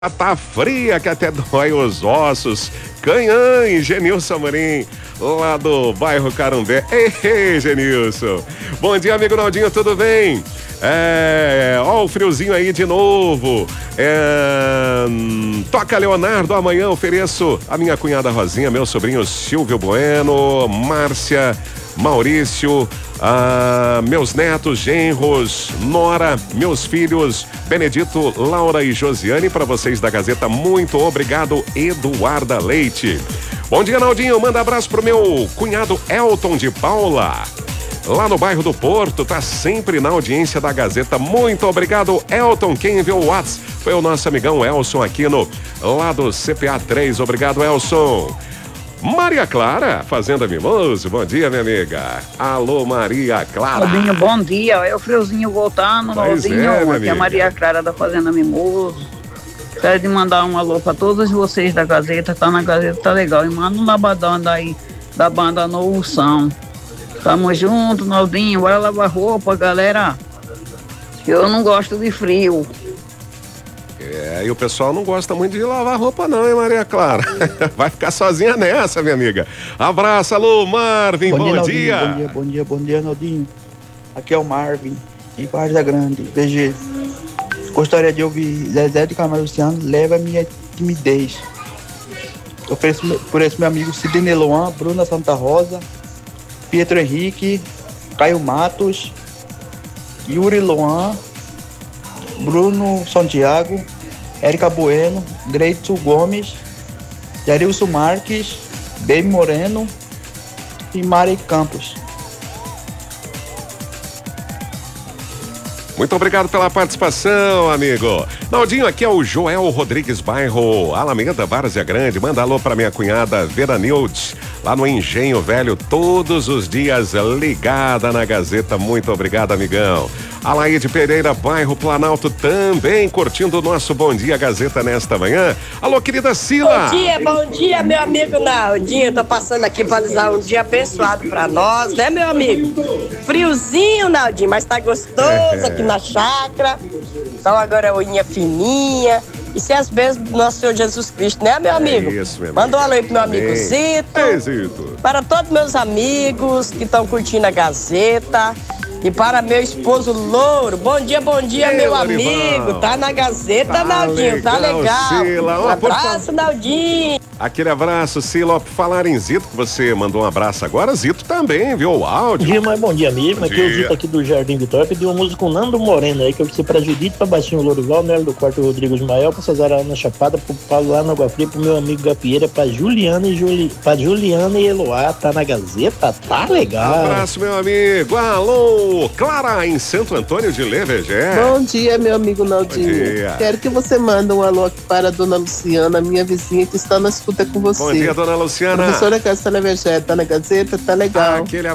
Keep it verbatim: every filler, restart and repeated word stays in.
Tá fria que até dói os ossos. Canhães, Genilson Amorim, lá do bairro Carumbé. Ei, ei, Genilson. Bom dia, amigo Naldinho, tudo bem? É, ó o friozinho aí de novo. É, toca Leonardo, amanhã ofereço a minha cunhada Rosinha, meu sobrinho Silvio Bueno, Márcia, Maurício, ah, meus netos, genros, Nora, meus filhos, Benedito, Laura e Josiane, para vocês da Gazeta, muito obrigado, Eduarda Leite. Bom dia, Naldinho, manda abraço pro meu cunhado Elton de Paula, lá no bairro do Porto, tá sempre na audiência da Gazeta. Muito obrigado, Elton. Quem enviou o WhatsApp foi o nosso amigão Elson Aquino, lá do C P A três. Obrigado, Elson. Maria Clara, Fazenda Mimoso, bom dia, minha amiga. Alô, Maria Clara. Naldinho, bom dia, é o friozinho voltando, Naldinho, é, aqui é a Maria Clara da Fazenda Mimoso. Quero de mandar um alô pra todos vocês da Gazeta, tá na Gazeta, tá legal. E manda um labadão aí da banda Novo Som. Tamo junto, Naldinho, bora lavar roupa, galera. Eu não gosto de frio. É, e o pessoal não gosta muito de lavar roupa não, hein, Maria Clara? Vai ficar sozinha nessa, minha amiga. Abraço, alô, Marvin, bom, bom dia, dia. Bom dia, bom dia, bom dia, Naldinho. Aqui é o Marvin, em Várzea Grande, B G. Gostaria de ouvir Zezé de Camargo Luciano, Leva Minha Timidez. Eu ofereço por esse meu amigo Sidney Loan, Bruna Santa Rosa, Pietro Henrique, Caio Matos, Yuri Loan, Bruno Santiago, Érica Bueno, Greito Gomes, Jarilson Marques, Baby Moreno e Mari Campos. Muito obrigado pela participação, amigo. Naldinho, aqui é o Joel Rodrigues, bairro Alameda, Várzea Grande. Manda alô pra minha cunhada Veranilde, lá no Engenho Velho, todos os dias ligada na Gazeta. Muito obrigado, amigão. Alaide Pereira, bairro Planalto, também curtindo o nosso Bom Dia Gazeta nesta manhã. Alô, querida Sila. Bom dia, bom dia, meu amigo Naldinho. Tô passando aqui para usar um dia abençoado pra nós, né, meu amigo? Friozinho, Naldinho, mas tá gostoso é. aqui na chácara. Então agora é unha fininha. E se as bênçãos do nosso Senhor Jesus Cristo, né, meu amigo? É isso, meu Manda um alô aí pro meu amigo Amém. Zito. Ei, Zito. Para todos meus amigos que estão curtindo a Gazeta. E para meu esposo Louro, bom dia, bom dia, Ei, meu amigo. Irmão. Tá na Gazeta, tá Naldinho, legal, tá legal. Sila. Um abraço, Naldinho. Aquele abraço, Sila. Por falar em Zito, que você mandou um abraço agora, Zito também, viu o áudio. Bom dia, mas bom dia, amigo. Bom aqui dia. É o Zito aqui do Jardim Vitória. Pediu uma música com o Nando Moreno aí, que eu disse pra Judite, pra Baixinho Lourival, Nélio do Quarto Rodrigo Ismael, pra Cesar Ana Chapada, pro Paulo lá na Água Fria, pro meu amigo Gapieira, pra Juliana e Juli... pra Juliana e Eloá. Tá na Gazeta? Tá legal. Um abraço, meu amigo. Alô, Clara, em Santo Antônio de Levegé. Bom dia, meu amigo Naldinho. Bom dia. Quero que você mande um alô aqui para a dona Luciana, minha vizinha, que está na escuta com você. Bom dia, dona Luciana. Professora Casta Levegé, tá na Gazeta, tá legal. Aquele